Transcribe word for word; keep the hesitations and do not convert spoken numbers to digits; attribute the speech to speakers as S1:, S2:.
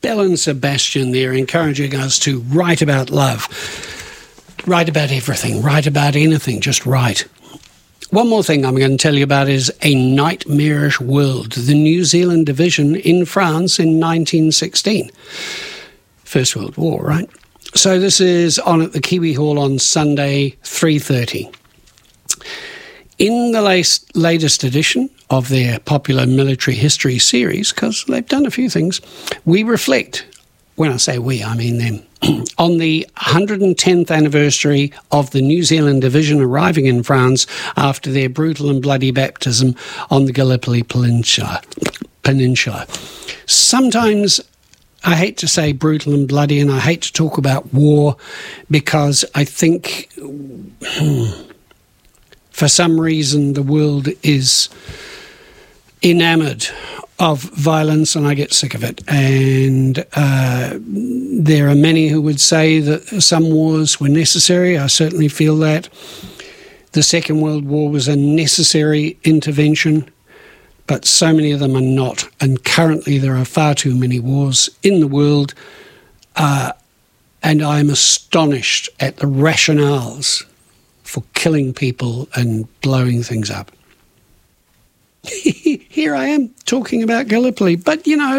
S1: Belle and Sebastian there, encouraging us to write about love. Write about everything, write about anything, just write. One more thing I'm going to tell you about is A Nightmarish World, the New Zealand division in France in nineteen sixteen. First World War, right? So this is on at the Kiwi Hall on Sunday, three thirty. In the latest, latest edition of their popular military history series, because they've done a few things, we reflect, when I say we, I mean them, on the one hundred tenth anniversary of the New Zealand division arriving in France after their brutal and bloody baptism on the Gallipoli Peninsula. Peninsula. Sometimes I hate to say brutal and bloody, and I hate to talk about war, because I think for some reason the world is enamoured of violence, and I get sick of it. And uh, there are many who would say that some wars were necessary. I certainly feel that. The Second World War was a necessary intervention, but so many of them are not. And currently there are far too many wars in the world, uh, and I'm astonished at the rationales for killing people and blowing things up. Here I am talking about Gallipoli, but you know,